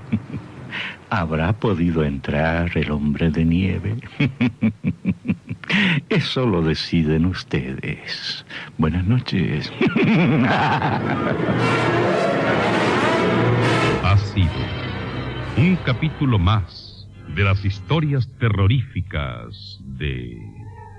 ¿Habrá podido entrar el hombre de nieve? Eso lo deciden ustedes. Buenas noches. Ha sido un capítulo más de las historias terroríficas de